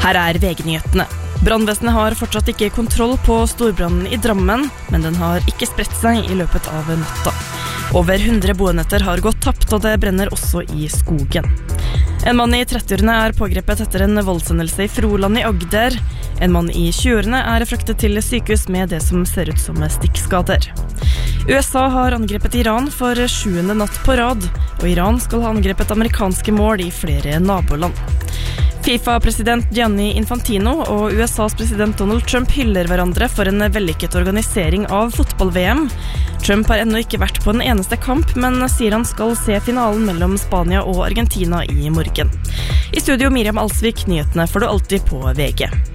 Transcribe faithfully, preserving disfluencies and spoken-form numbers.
Her er V G-nyhetene. Brannvesenet har fortsatt ikke kontroll på storbrannen i Drammen, men den har ikke spredt seg i løpet av natta. Over hundre boenheter har gått tapt, og det brenner også i skogen. En mann i trettiårene er pågrepet etter en voldshendelse i Froland i Agder. En mann i tjueårene er fraktet til sykehus med det som ser ut som stikkskader. U S A har angrepet Iran for sjuende natt på rad, og Iran skal ha angrepet amerikanske mål i flere naboland. FIFA-president Gianni Infantino og U S A's president Donald Trump hyller hverandre for en vellykket organisering av fotball-V M. Trump har ennå ikke vært på den eneste kamp, men sier han skal se finalen mellom Spania og Argentina i morgen. I studio Miriam Alsvik, nyhetene får du alltid på V G.